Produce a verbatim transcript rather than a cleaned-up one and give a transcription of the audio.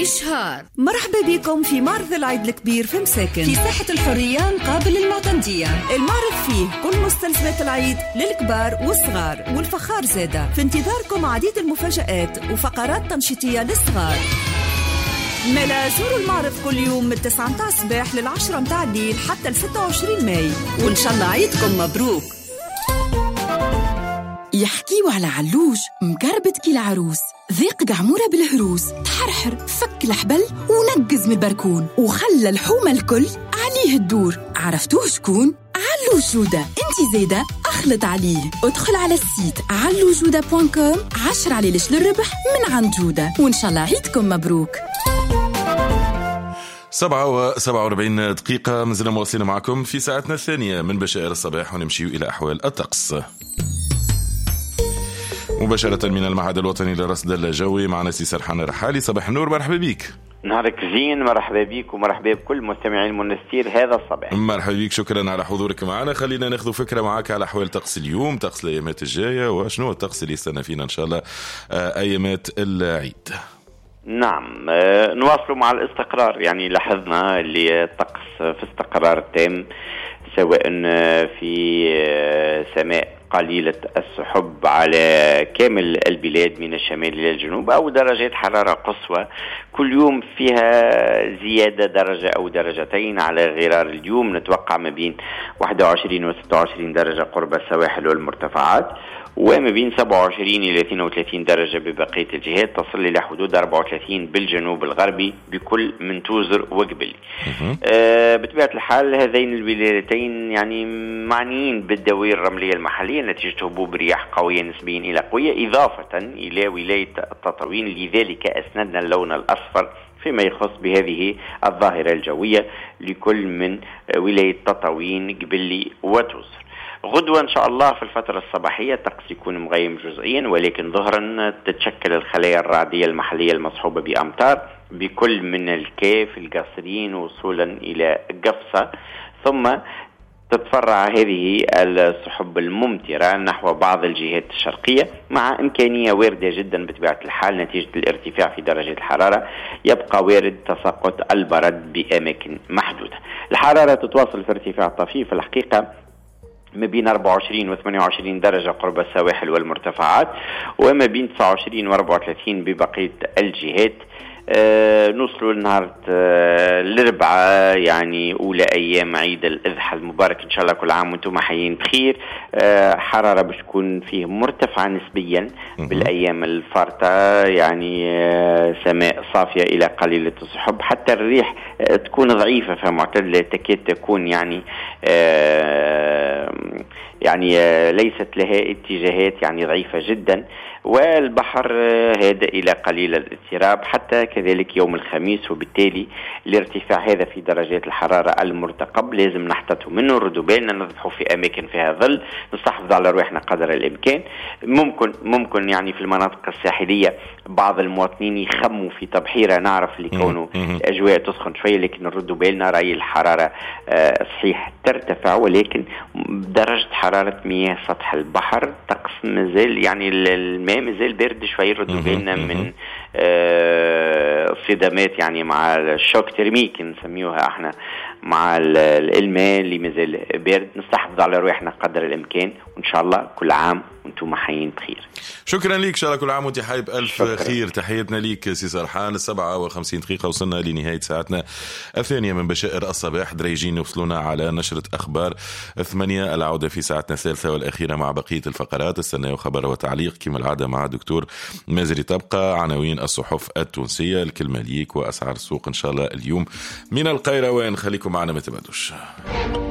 إشهار. مرحبا بكم في معرض العيد الكبير في مساكن في ساحة الحرية مقابل المعتمدية. المعرض فيه كل مستلزمات العيد للكبار والصغار والفخار زادة. في انتظاركم عديد المفاجآت وفقرات تنشيطية للصغار. ملا زوروا المعرض كل يوم من تسعة متاع الصباح للعشرة متاع الليل حتى ل ستة وعشرين ماي، وإن شاء الله عيدكم مبروك. يحكيوا على علوش مقربت كي العروس، ذيق قعمورة بالهروس، تحرحر فك الحبل ونقز من البركون وخلى الحومة الكل عليه الدور. عرفتوه شكون؟ علو جودة. انتي زيدة اخلط عليه. ادخل على السيت علو جودة بوان كوم. عشر عليه ليش للربح من عند جودة، وإن شاء الله عيدكم مبروك. سبعة وسبعة واربعين دقيقة مازلنا مواصلين معكم في ساعتنا الثانية من بشائر الصباح، ونمشي إلى أحوال الطقس مباشرة من المعهد الوطني للرصد الجوي. معنا سي سرحان رحالي. صباح النور، مرحبا بك. نهارك زين، مرحبا بك ومرحبا بكل مستمعين المنستير هذا الصباح. مرحبا بك، شكرا على حضورك معنا. خلينا ناخذ فكرة معك على أحوال طقس اليوم، طقس الأيامات الجاية، وشنو الطقس اللي يستنى فينا إن شاء الله أيامات العيد. نعم، أه نواصلوا مع الاستقرار. يعني لاحظنا اللي الطقس في استقرار تام، سواء في سماء قليلة السحب على كامل البلاد من الشمال إلى الجنوب، أو درجات حرارة قصوى كل يوم فيها زيادة درجة أو درجتين على غرار اليوم. نتوقع ما بين واحد وعشرين و ستة وعشرين درجة قرب السواحل والمرتفعات، وما بين سبعة وعشرين إلى اثنين وثلاثين درجة ببقية الجهات، تصل إلى حدود أربعة وثلاثين بالجنوب الغربي بكل من توزر وقبلي. آه بطبيعة الحال هذين الولايتين يعني معنيين بالدوائر الرملية المحلية نتيجة هبوب رياح قوية نسبيا إلى قوية، إضافة إلى ولاية التطاوين. لذلك أسندنا اللون الأصفر فيما يخص بهذه الظاهرة الجوية لكل من ولاية تطاوين قبلي وتوزر. غدوة إن شاء الله في الفترة الصباحية الطقس يكون مغيم جزئيا، ولكن ظهرا تتشكل الخلايا الرعدية المحلية المصحوبة بأمطار بكل من الكاف القصرين وصولا إلى قفصة، ثم تتفرع هذه السحب الممطرة نحو بعض الجهات الشرقية، مع إمكانية واردة جدا بطبيعة الحال نتيجة الارتفاع في درجة الحرارة. يبقى وارد تساقط البرد بأماكن محدودة. الحرارة تتواصل في ارتفاع طفيف الحقيقة ما بين أربعة وعشرين و ثمانية وعشرين درجة قرب السواحل والمرتفعات، وما بين تسعة وعشرين و أربعة وثلاثين ببقية الجهات. آه نوصلوا لنهار آه الأربعاء، يعني أولى أيام عيد الأضحى المبارك. إن شاء الله كل عام وانتم حيين بخير. آه حرارة باش تكون فيه مرتفعة نسبيا بالأيام الفارطة، يعني آه سماء صافية إلى قليلة السحب، حتى الريح آه تكون ضعيفة فمعتدلة، تكاد تكون يعني آه يعني آه ليست لها اتجاهات، يعني ضعيفة جدا. والبحر هادئ إلى قليل الاضطراب حتى كذلك يوم الخميس، وبالتالي الارتفاع هذا في درجات الحرارة المرتقب لازم نحتاطوا منه. ردوا بالنا، نذبحوا في أماكن فيها ظل، نستحفظ على روحنا قدر الإمكان. ممكن ممكن يعني في المناطق الساحلية بعض المواطنين يخموا في تبحيرة، نعرف اللي كونه الأجواء تسخن شوية، لكن ردوا بالنا رأي الحرارة آه صحيح ترتفع، ولكن درجة حرارة مياه سطح البحر طقس مازال يعني الماء مازال بارد شوي. ردوا بالنا من آه صدمات يعني مع الشوك ترميك نسميوها احنا، مع الماء اللي مازال بارد. نستحفظ على روحنا قدر الامكان، وان شاء الله كل عام وانتم حيين بخير. شكرا لك، ان شاء الله كل عام وانت حي بألف شكرا. خير. تحياتنا ليك سي سرحان. السبعة وخمسين دقيقة وصلنا لنهاية ساعتنا الثانية من بشائر الصباح. دريجين يوصلونا على نشرة أخبار ثمانية، العودة في ساعتنا الثالثة والأخيرة مع بقية الفقرات. استنى خبر وتعليق كما العادة مع دكتور مازري. تبقى عناوين الصحف التونسية، الكلمة ليك وأسعار السوق إن شاء الله اليوم من القيروان. خليكم معنا ما تبعدوش.